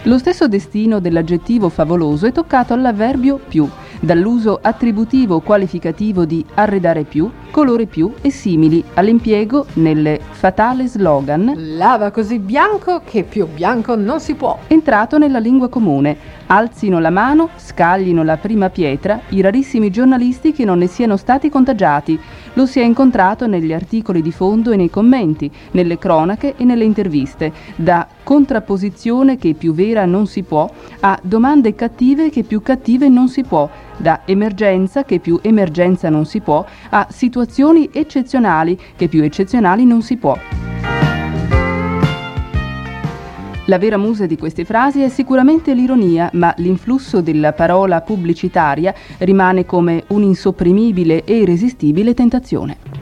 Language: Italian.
Lo stesso destino dell'aggettivo favoloso è toccato all'avverbio più, dall'uso attributivo qualificativo di arredare più, colore più e simili all'impiego nel fatale slogan lava così bianco che più bianco non si può, entrato nella lingua comune. Alzino la mano, scaglino la prima pietra i rarissimi giornalisti che non ne siano stati contagiati. Lo si è incontrato negli articoli di fondo e nei commenti, nelle cronache e nelle interviste, da contrapposizione che più vera non si può a domande cattive che più cattive non si può, da emergenza che più emergenza non si può a situazioni eccezionali che più eccezionali non si può. La vera musa di queste frasi è sicuramente l'ironia, ma l'influsso della parola pubblicitaria rimane come un'insopprimibile e irresistibile tentazione.